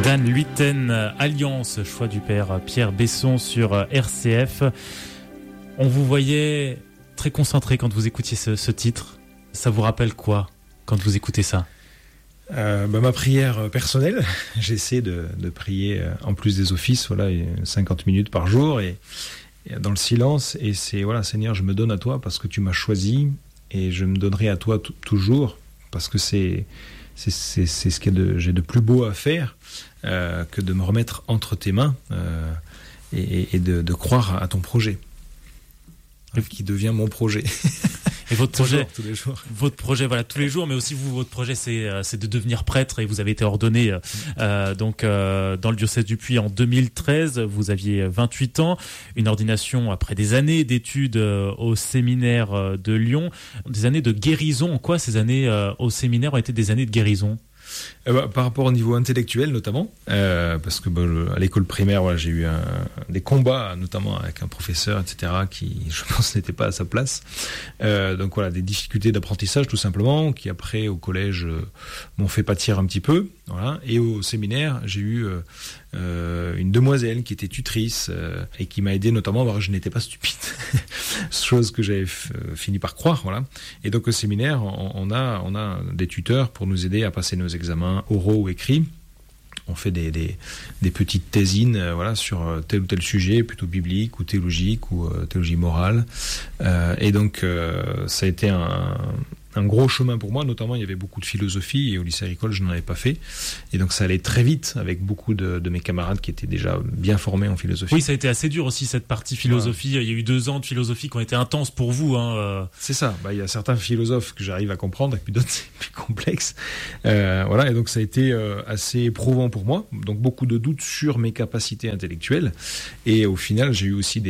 Van Luiten, Alliance, choix du père Pierre Besson sur RCF. On vous voyait très concentré quand vous écoutiez ce titre. Ça vous rappelle quoi quand vous écoutez ça ? Ma prière personnelle, j'essaie de prier en plus des offices, 50 minutes par jour et dans le silence. Et c'est Seigneur, je me donne à toi parce que tu m'as choisi et je me donnerai à toi toujours parce que c'est ce que j'ai de plus beau à faire que de me remettre entre tes mains et de croire à ton projet qui devient mon projet. Et votre projet, tous les jours. Votre projet, tous les jours, mais aussi votre projet, c'est de devenir prêtre et vous avez été ordonné dans le diocèse du Puy en 2013. Vous aviez 28 ans, une ordination après des années d'études au séminaire de Lyon, des années de guérison. En quoi ces années au séminaire ont été des années de guérison ? Par rapport au niveau intellectuel notamment, parce que à l'école primaire, j'ai eu des combats, notamment avec un professeur, etc., qui, je pense, n'était pas à sa place. Des difficultés d'apprentissage tout simplement, qui après au collège m'ont fait pâtir un petit peu. Voilà. Et au séminaire, j'ai eu une demoiselle qui était tutrice et qui m'a aidé notamment à voir que je n'étais pas stupide, chose que j'avais fini par croire. Voilà. Et donc au séminaire, on a des tuteurs pour nous aider à passer nos examens oraux ou écrits. On fait des petites thésines sur tel ou tel sujet, plutôt biblique ou théologique ou théologie morale. Et donc ça a été un gros chemin pour moi, notamment il y avait beaucoup de philosophie et au lycée agricole je n'en avais pas fait et donc ça allait très vite avec beaucoup de mes camarades qui étaient déjà bien formés en philosophie. Oui, ça a été assez dur aussi cette partie philosophie, Il y a eu 2 ans de philosophie qui ont été intenses pour vous. C'est ça, il y a certains philosophes que j'arrive à comprendre et puis d'autres c'est plus complexe. Et donc ça a été assez éprouvant pour moi, donc beaucoup de doutes sur mes capacités intellectuelles et au final j'ai eu aussi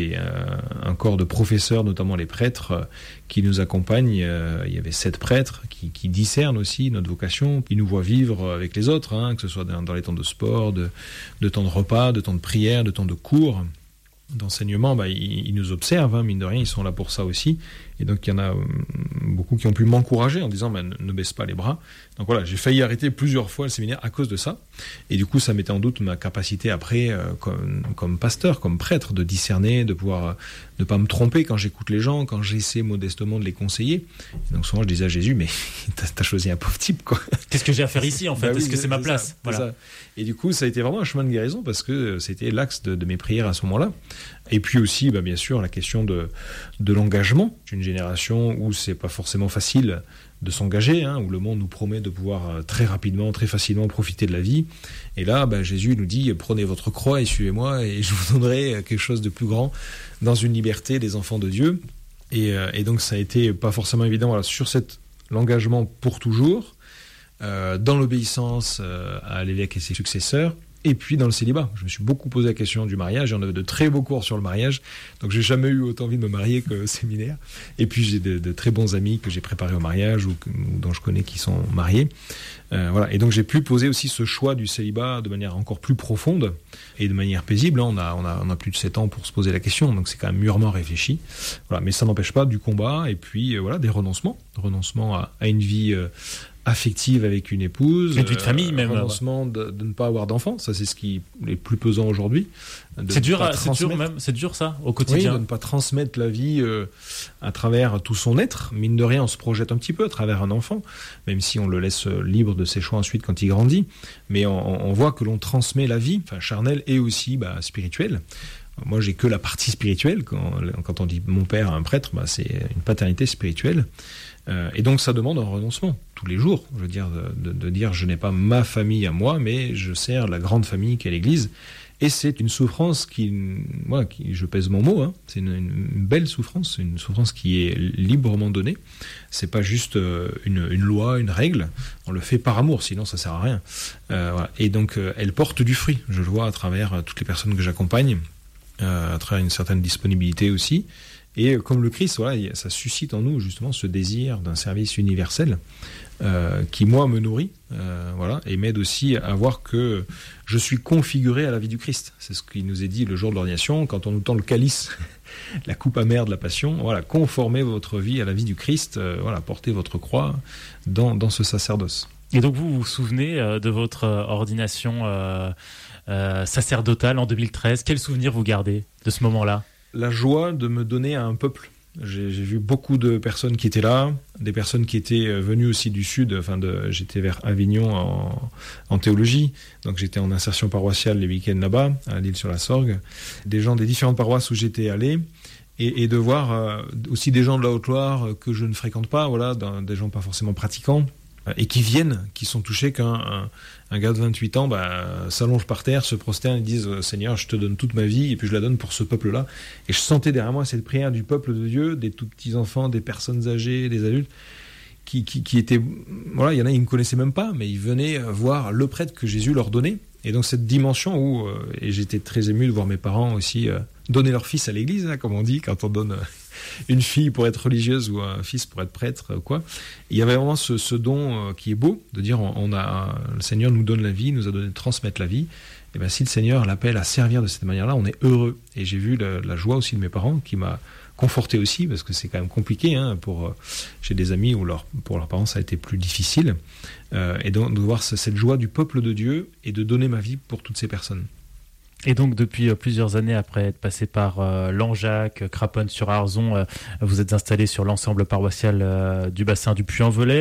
un corps de professeurs, notamment les prêtres, qui nous accompagnent. Il y avait 7 prêtres qui discernent aussi notre vocation, qui nous voient vivre avec les autres, que ce soit dans les temps de sport, de temps de repas, de temps de prière, de temps de cours, d'enseignement. Ils nous observent, mine de rien, ils sont là pour ça aussi. Et donc il y en a beaucoup qui ont pu m'encourager en disant ne baisse pas les bras. Donc j'ai failli arrêter plusieurs fois le séminaire à cause de ça. Et du coup ça mettait en doute ma capacité après comme pasteur, comme prêtre, de discerner, de pouvoir ne pas me tromper quand j'écoute les gens, quand j'essaie modestement de les conseiller. Et donc souvent je disais à Jésus, mais t'as choisi un pauvre type quoi. Qu'est-ce que j'ai à faire ici en fait ? Est-ce que c'est ma place ? Ça. Et du coup ça a été vraiment un chemin de guérison parce que c'était l'axe de mes prières à ce moment-là. Et puis aussi bien sûr la question de l'engagement. Une génération où c'est pas forcément facile de s'engager, où le monde nous promet de pouvoir très rapidement, très facilement profiter de la vie. Et là, Jésus nous dit « Prenez votre croix et suivez-moi et je vous donnerai quelque chose de plus grand dans une liberté des enfants de Dieu. » Et donc ça a été pas forcément évident sur l'engagement pour toujours, dans l'obéissance à l'évêque et ses successeurs, et puis dans le célibat. Je me suis beaucoup posé la question du mariage, et on avait de très beaux cours sur le mariage, donc j'ai jamais eu autant envie de me marier qu'au séminaire. Et puis j'ai de très bons amis que j'ai préparés au mariage ou dont je connais qui sont mariés. Et donc j'ai pu poser aussi ce choix du célibat de manière encore plus profonde et de manière paisible. On a plus de 7 ans pour se poser la question, donc c'est quand même mûrement réfléchi. Mais ça n'empêche pas du combat et puis des renoncements à une vie affective avec une épouse, une vie de famille même, renoncement de ne pas avoir d'enfants, ça c'est ce qui est plus pesant aujourd'hui. C'est dur ça au quotidien. Oui, de ne pas transmettre la vie à travers tout son être. Mine de rien, on se projette un petit peu à travers un enfant, même si on le laisse libre de ses choix ensuite quand il grandit. Mais on voit que l'on transmet la vie, charnelle et aussi spirituelle. Moi, j'ai que la partie spirituelle. Quand on dit mon père, un prêtre, c'est une paternité spirituelle. Et donc, ça demande un renoncement tous les jours. Je veux dire, de dire, je n'ai pas ma famille à moi, mais je sers la grande famille qu'est l'Église. Et c'est une souffrance qui je pèse mon mot, c'est une belle souffrance, une souffrance qui est librement donnée. C'est pas juste une loi, une règle. On le fait par amour, sinon ça sert à rien. Et donc, elle porte du fruit. Je le vois à travers toutes les personnes que j'accompagne, à travers une certaine disponibilité aussi. Et comme le Christ, ça suscite en nous justement ce désir d'un service universel qui, moi, me nourrit et m'aide aussi à voir que je suis configuré à la vie du Christ. C'est ce qui nous est dit le jour de l'ordination, quand on nous tend le calice, la coupe amère de la passion. Conformez votre vie à la vie du Christ, portez votre croix dans ce sacerdoce. Et donc vous vous souvenez de votre ordination sacerdotale en 2013. Quel souvenir vous gardez de ce moment-là ? La joie de me donner à un peuple. J'ai vu beaucoup de personnes qui étaient là, des personnes qui étaient venues aussi du sud. J'étais vers Avignon en théologie, donc j'étais en insertion paroissiale les week-ends là-bas, à l'Île-sur-la-Sorgue. Des gens des différentes paroisses où j'étais allé, et de voir aussi des gens de la Haute-Loire que je ne fréquente pas, voilà, des gens pas forcément pratiquants, et qui viennent, qui sont touchés qu'un gars de 28 ans s'allonge par terre, se prosterne et disent « Seigneur, je te donne toute ma vie et puis je la donne pour ce peuple-là ». Et je sentais derrière moi cette prière du peuple de Dieu, des tout petits enfants, des personnes âgées, des adultes, qui étaient... Voilà, il y en a, ils ne me connaissaient même pas, mais ils venaient voir le prêtre que Jésus leur donnait. Et donc cette dimension où... et j'étais très ému de voir mes parents aussi donner leur fils à l'église, hein, comme on dit, quand on donne... une fille pour être religieuse ou un fils pour être prêtre, quoi. Il y avait vraiment ce don qui est beau, de dire le Seigneur nous donne la vie, nous a donné de transmettre la vie. Et bien si le Seigneur l'appelle à servir de cette manière-là, on est heureux. Et j'ai vu la joie aussi de mes parents, qui m'a conforté aussi, parce que c'est quand même compliqué. Hein, j'ai des amis où pour leurs parents ça a été plus difficile. Et donc de voir cette joie du peuple de Dieu et de donner ma vie pour toutes ces personnes. Et donc, depuis plusieurs années, après être passé par Langeac, Craponne-sur-Arzon, vous êtes installé sur l'ensemble paroissial du bassin du Puy-en-Velay.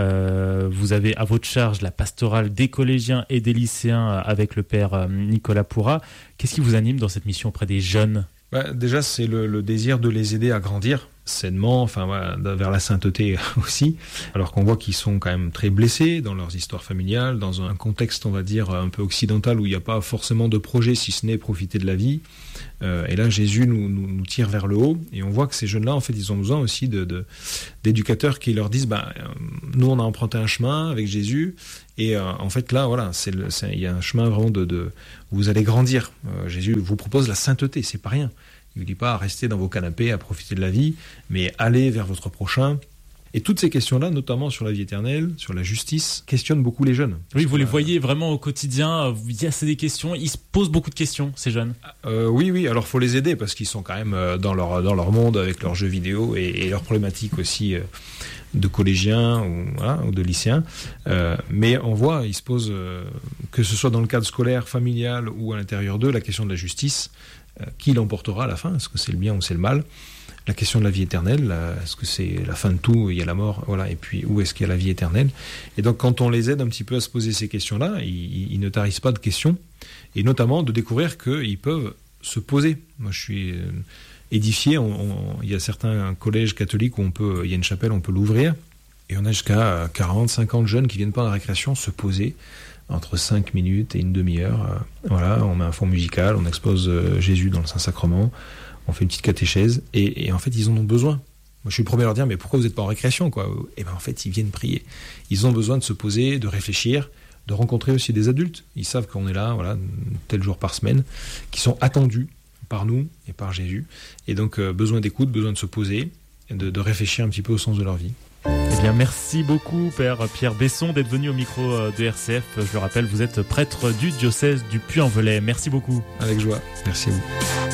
Vous avez à votre charge la pastorale des collégiens et des lycéens avec le père Nicolas Pourrat. Qu'est-ce qui vous anime dans cette mission auprès des jeunes ? Déjà, c'est le désir de les aider à grandir sainement, vers la sainteté aussi, alors qu'on voit qu'ils sont quand même très blessés dans leurs histoires familiales, dans un contexte, on va dire, un peu occidental où il n'y a pas forcément de projet si ce n'est profiter de la vie. Et là, Jésus nous tire vers le haut, et on voit que ces jeunes-là, en fait, ils ont besoin aussi d'éducateurs qui leur disent, nous, on a emprunté un chemin avec Jésus, et en fait, là, voilà, il y a un chemin vraiment où vous allez grandir. Jésus vous propose la sainteté, c'est pas rien. Il ne vous dit pas rester dans vos canapés à profiter de la vie, mais aller vers votre prochain. Et toutes ces questions-là, notamment sur la vie éternelle, sur la justice, questionnent beaucoup les jeunes. Oui, vous les voyez vraiment au quotidien, il y a des questions, ils se posent beaucoup de questions, ces jeunes. Oui, alors il faut les aider, parce qu'ils sont quand même dans leur monde avec leurs jeux vidéo et leurs problématiques aussi de collégiens ou de lycéens. Mais on voit, ils se posent, que ce soit dans le cadre scolaire, familial ou à l'intérieur d'eux, la question de la justice. Qui l'emportera à la fin ? Est-ce que c'est le bien ou c'est le mal ? La question de la vie éternelle, est-ce que c'est la fin de tout, il y a la mort, voilà, et puis où est-ce qu'il y a la vie éternelle ? Et donc quand on les aide un petit peu à se poser ces questions-là, ils ne tarissent pas de questions, et notamment de découvrir qu'ils peuvent se poser. Moi je suis édifié, il y a certains collèges catholiques où il y a une chapelle, on peut l'ouvrir, et on a jusqu'à 40, 50 jeunes qui viennent pendant la récréation se poser, entre 5 minutes et une demi-heure. Voilà, on met un fond musical, on expose Jésus dans le Saint-Sacrement, on fait une petite catéchèse, et en fait, ils en ont besoin. Moi, je suis le premier à leur dire, mais pourquoi vous n'êtes pas en récréation, quoi ? Et bien, en fait, ils viennent prier. Ils ont besoin de se poser, de réfléchir, de rencontrer aussi des adultes. Ils savent qu'on est là, voilà, tel jour par semaine, qui sont attendus par nous et par Jésus. Et donc, besoin d'écoute, besoin de se poser, de réfléchir un petit peu au sens de leur vie. Eh bien, merci beaucoup, Père Pierre Besson, d'être venu au micro de RCF. Je le rappelle, vous êtes prêtre du diocèse du Puy-en-Velay. Merci beaucoup. Avec joie. Merci à vous.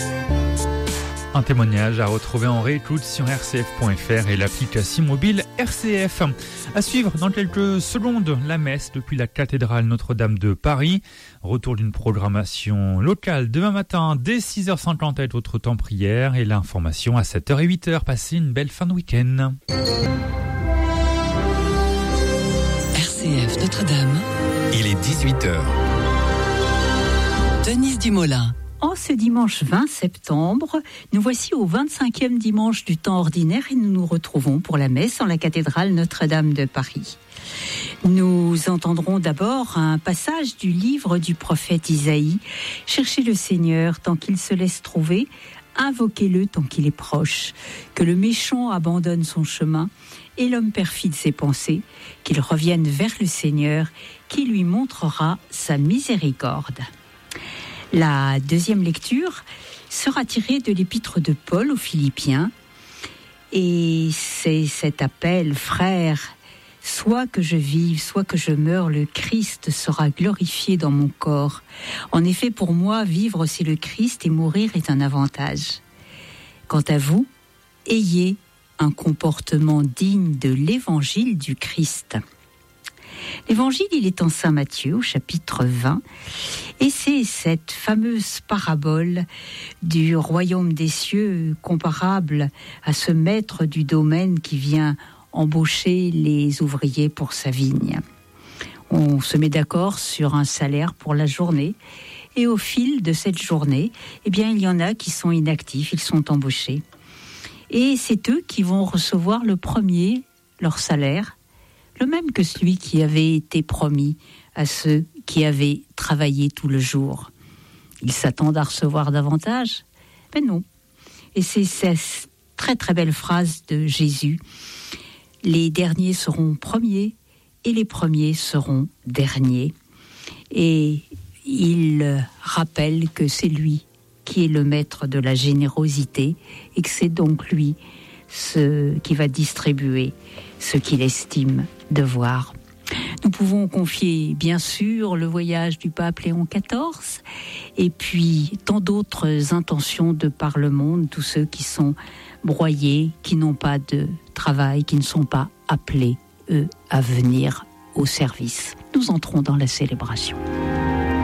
Un témoignage à retrouver en réécoute sur rcf.fr et l'application mobile RCF. À suivre dans quelques secondes, la messe depuis la cathédrale Notre-Dame de Paris. Retour d'une programmation locale demain matin dès 6h50 avec votre temps prière et l'information à 7h et 8h. Passez une belle fin de week-end. RCF Notre-Dame. Il est 18h. Denise Dumoulin. En ce dimanche 20 septembre, nous voici au 25e dimanche du temps ordinaire et nous nous retrouvons pour la messe en la cathédrale Notre-Dame de Paris. Nous entendrons d'abord un passage du livre du prophète Isaïe. Cherchez le Seigneur tant qu'il se laisse trouver, invoquez-le tant qu'il est proche. Que le méchant abandonne son chemin et l'homme perfide ses pensées, qu'il revienne vers le Seigneur qui lui montrera sa miséricorde. La deuxième lecture sera tirée de l'épître de Paul aux Philippiens et c'est cet appel, frères, soit que je vive, soit que je meure, le Christ sera glorifié dans mon corps. En effet, pour moi, vivre c'est le Christ et mourir est un avantage. Quant à vous, ayez un comportement digne de l'évangile du Christ. L'évangile, il est en Saint Matthieu, au chapitre 20, et c'est cette fameuse parabole du royaume des cieux comparable à ce maître du domaine qui vient embaucher les ouvriers pour sa vigne. On se met d'accord sur un salaire pour la journée, et au fil de cette journée, eh bien, il y en a qui sont inactifs, ils sont embauchés. Et c'est eux qui vont recevoir le premier leur salaire, le même que celui qui avait été promis à ceux qui avaient travaillé tout le jour. Ils s'attendent à recevoir davantage, mais non. Et c'est cette très très belle phrase de Jésus. Les derniers seront premiers et les premiers seront derniers. Et il rappelle que c'est lui qui est le maître de la générosité et que c'est donc lui qui va distribuer ce qu'il estime devoir. Nous pouvons confier bien sûr le voyage du pape Léon XIV et puis tant d'autres intentions de par le monde, tous ceux qui sont broyés, qui n'ont pas de travail, qui ne sont pas appelés, eux, à venir au service. Nous entrons dans la célébration.